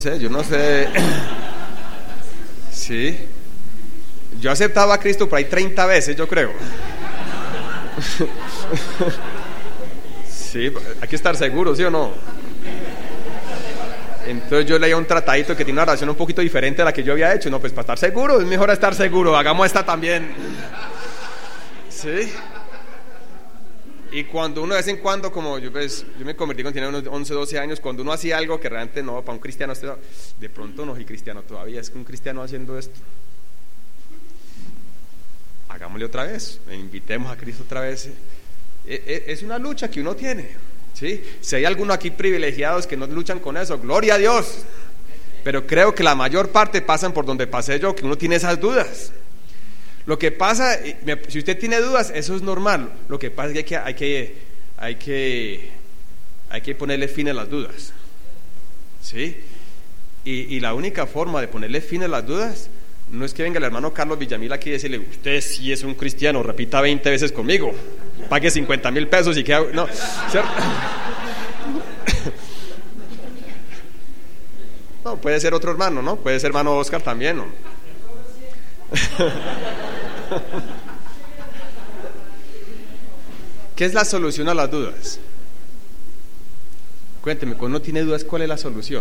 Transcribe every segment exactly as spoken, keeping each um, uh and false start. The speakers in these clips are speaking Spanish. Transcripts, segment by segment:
sé, yo no sé. Sí. Yo aceptaba a Cristo por ahí treinta veces, yo creo. Sí, hay que estar seguro, ¿sí o no? Entonces yo leía un tratadito que tiene una oración un poquito diferente a la que yo había hecho. No, pues para estar seguro, es mejor estar seguro, hagamos esta también. Sí. Y cuando uno de vez en cuando, como yo pues, yo me convertí cuando tenía unos once, doce años, cuando uno hacía algo que realmente no, para un cristiano, de pronto no soy cristiano todavía, es que un cristiano haciendo esto. Hagámosle otra vez, invitemos a Cristo otra vez. Es una lucha que uno tiene, ¿sí? Si hay algunos aquí privilegiados que no luchan con eso, gloria a Dios. Pero creo que la mayor parte pasan por donde pasé yo, que uno tiene esas dudas. Lo que pasa, si usted tiene dudas, eso es normal. Lo que pasa es que hay que, hay que, hay que ponerle fin a las dudas, ¿sí? Y, y la única forma de ponerle fin a las dudas no es que venga el hermano Carlos Villamil aquí y decirle, usted sí es un cristiano, repita veinte veces conmigo, pague cincuenta mil pesos y que no, ¿cierto? No, puede ser otro hermano, ¿no? Puede ser hermano Oscar también, ¿no? ¿Qué es la solución a las dudas? Cuénteme, cuando uno tiene dudas, ¿cuál es la solución?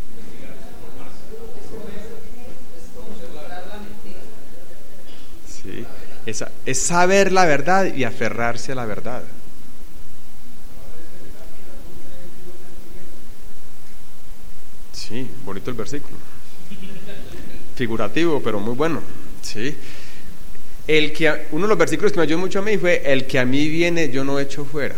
Sí, es, es saber la verdad y aferrarse a la verdad. Sí, bonito el versículo. Figurativo, pero muy bueno. Sí. El que, uno de los versículos que me ayudó mucho a mí fue: el que a mí viene, yo no echo fuera.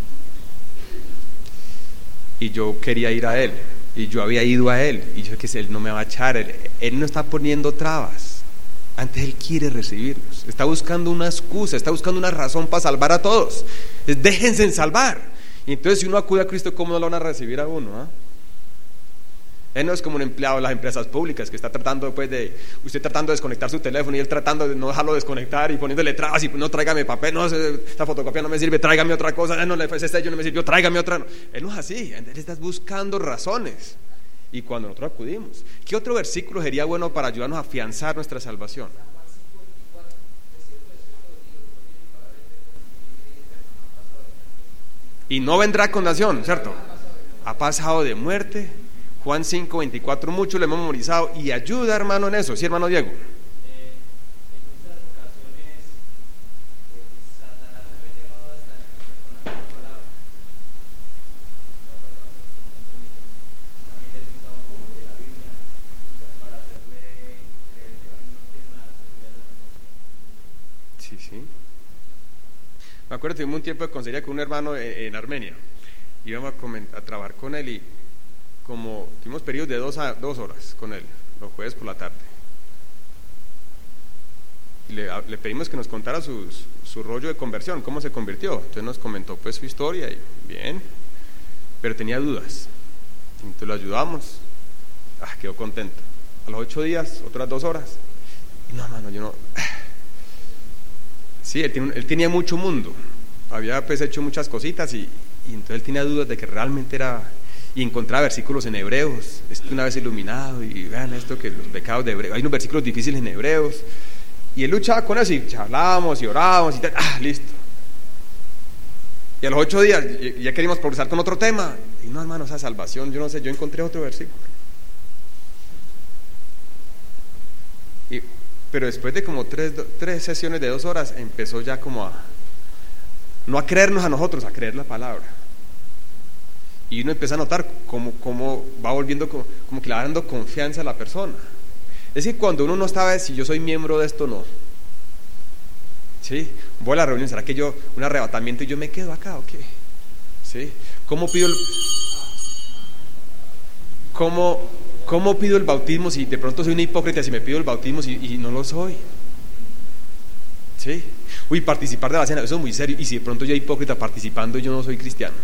Y yo quería ir a él, y yo había ido a él, y yo que sé, él no me va a echar, él, él no está poniendo trabas. Antes él quiere recibirnos, está buscando una excusa, está buscando una razón para salvar a todos. Déjense en salvar. Y entonces, si uno acude a Cristo, ¿cómo no lo van a recibir a uno? ¿eh? Él no es como un empleado de las empresas públicas que está tratando pues de, usted tratando de desconectar su teléfono y él tratando de no dejarlo desconectar y poniéndole trabas y no, tráigame papel, no, esta fotocopia no me sirve, tráigame otra cosa, no, ese sello no me sirvió, tráigame otra. No. Él no es así, él está buscando razones. Y cuando nosotros acudimos, ¿qué otro versículo sería bueno para ayudarnos a afianzar nuestra salvación? Y no vendrá condenación, ¿cierto? Ha pasado de muerte. Juan cinco veinticuatro, mucho lo hemos memorizado y ayuda, hermano, en eso. ¿Sí, hermano Diego? Eh, en muchas ocasiones eh, Satanás se ve llamado hasta el con la palabra. También le cita un poco de la Biblia para hacerle creer que no tiene nada de la. Sí, sí. Me acuerdo, tuvimos un tiempo de consejería con un hermano en, en Armenia. Íbamos a, comentar, a trabajar con él y como tuvimos periodos de dos, a, dos horas con él, los jueves por la tarde. Y le, le pedimos que nos contara su, su rollo de conversión, cómo se convirtió. Entonces nos comentó pues su historia y bien, pero tenía dudas. Entonces lo ayudamos. Ah, quedó contento. A los ocho días, otras dos horas. No, hermano, yo no. Sí, él, tiene, él tenía mucho mundo. Había pues hecho muchas cositas y, y entonces él tenía dudas de que realmente era. Y encontraba versículos en Hebreos, estoy una vez iluminado y vean esto que los pecados de Hebreos, hay unos versículos difíciles en Hebreos y él luchaba con eso y charlábamos y orábamos y tal, ah, listo. Y a los ocho días ya queríamos progresar con otro tema y no, hermano, esa salvación, yo no sé, yo encontré otro versículo y, pero después de como tres, tres sesiones de dos horas empezó ya como a no a creernos a nosotros, a creer la palabra. Y uno empieza a notar cómo, cómo va volviendo, como, como que le va dando confianza a la persona. Es que cuando uno no sabe si yo soy miembro de esto o no, ¿sí? Voy a la reunión, ¿será que yo, un arrebatamiento y yo me quedo acá o qué? ¿Sí? ¿Cómo pido el, cómo, cómo pido el bautismo si de pronto soy un hipócrita, si me pido el bautismo y, y no lo soy? ¿Sí? Uy, participar de la cena, eso es muy serio. Y si de pronto yo soy hipócrita participando y yo no soy cristiano.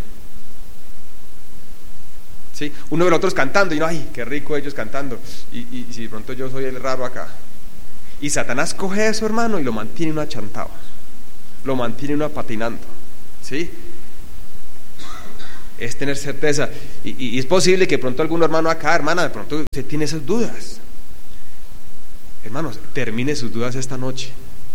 ¿Sí? Uno de los otros cantando y no, ay, qué rico ellos cantando y, y, y si de pronto yo soy el raro acá. Y Satanás coge eso, hermano, y lo mantiene uno achantado, lo mantiene uno patinando, ¿sí? es tener certeza. Y, y, y es posible que de pronto algún hermano acá, hermana, de pronto usted tiene esas dudas. Hermanos, termine sus dudas esta noche.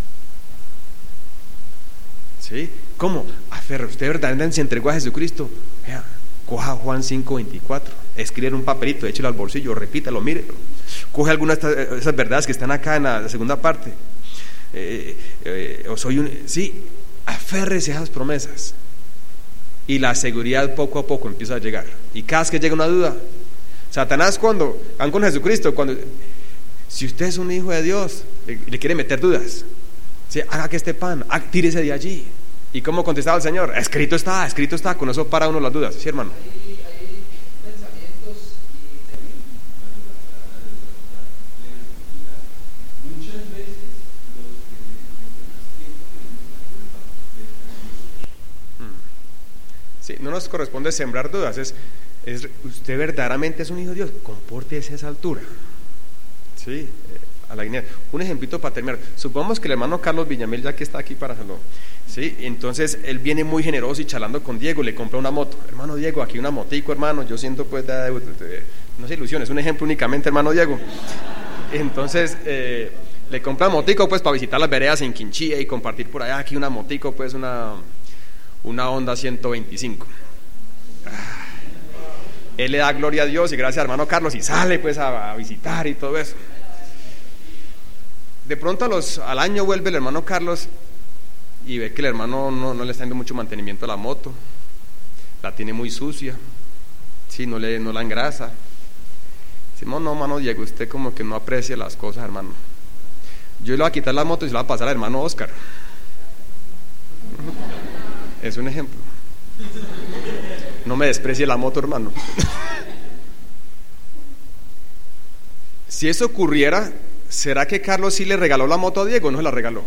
¿Sí? ¿Cómo? Aferre, usted verdaderamente se entregó a Jesucristo. Vea, coja Juan cinco veinticuatro, escribe en un papelito, échelo al bolsillo, repítalo, mírelo. Coge algunas de esas verdades que están acá en la segunda parte. Eh, eh, o soy un, sí, aférrese a esas promesas. Y la seguridad poco a poco empieza a llegar. Y cada vez que llega una duda, Satanás, cuando van con Jesucristo, cuando si usted es un hijo de Dios, le, le quiere meter dudas. Sí, haga que este pan, ah, tírese de allí. ¿Y cómo contestaba el Señor? Escrito está, escrito está. Con eso para uno las dudas, ¿sí, hermano? Hay, hay pensamientos y muchas veces los que mencionas tiempo tienen la culpa. Sí, no nos corresponde sembrar dudas. Es, es usted verdaderamente es un hijo de Dios, compórtese a esa altura. Sí, a la línea. Un ejemplito para terminar. Supongamos que el hermano Carlos Villamil, ya que está aquí para hacerlo, sí, entonces él viene muy generoso y charlando con Diego, le compra una moto. Hermano Diego, aquí una motico, hermano. Yo siento pues, de, de, de, no se ilusione, es un ejemplo únicamente, hermano Diego. Entonces eh, le compra motico pues para visitar las veredas en Quinchía y compartir por allá. Aquí una motico pues una una Honda ciento veinticinco. Ah, él le da gloria a Dios y gracias al hermano Carlos y sale pues a, a visitar y todo eso. De pronto a los, al año vuelve el hermano Carlos y ve que el hermano no, no le está dando mucho mantenimiento a la moto, la tiene muy sucia, sí, no, le, no la engrasa. Decimos, no, hermano Diego, usted como que no aprecia las cosas, hermano. Yo le voy a quitar la moto y se la voy a pasar al hermano Oscar. Es un ejemplo. No me desprecie la moto, hermano. Si eso ocurriera, ¿será que Carlos sí le regaló la moto a Diego o no se la regaló?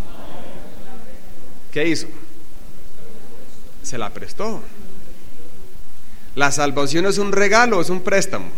¿Qué hizo? Se la prestó. La salvación es un regalo, es un préstamo.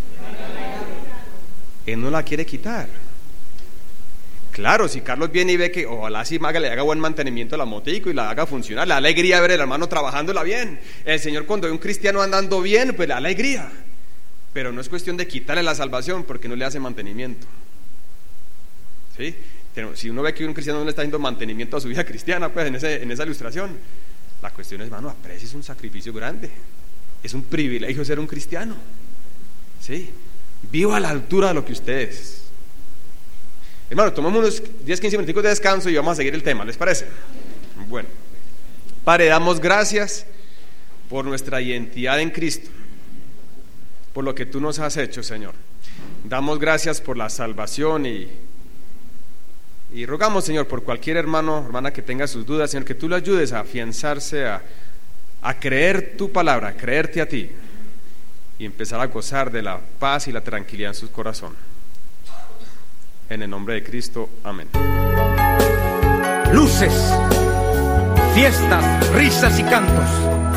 Él no la quiere quitar. Claro, si Carlos viene y ve que ojalá si Maga le haga buen mantenimiento a la motico y la haga funcionar, la alegría de ver al hermano trabajándola bien. El Señor, cuando ve un cristiano andando bien, pues la alegría. Pero no es cuestión de quitarle la salvación porque no le hace mantenimiento. ¿Sí? Pero si uno ve que un cristiano no le está haciendo mantenimiento a su vida cristiana, pues en, ese, en esa ilustración, la cuestión es, hermano, aprecia, es un sacrificio grande, es un privilegio ser un cristiano. ¿Sí? Viva a la altura de lo que usted es. Hermano, tomamos unos diez, quince minutos de descanso y vamos a seguir el tema, ¿les parece? Bueno, Padre, damos gracias por nuestra identidad en Cristo, por lo que tú nos has hecho, Señor. Damos gracias por la salvación y Y rogamos, Señor, por cualquier hermano, hermana que tenga sus dudas, Señor, que tú le ayudes a afianzarse, a, a creer tu palabra, a creerte a ti y empezar a gozar de la paz y la tranquilidad en su corazón. En el nombre de Cristo, amén. Luces, fiestas, risas y cantos.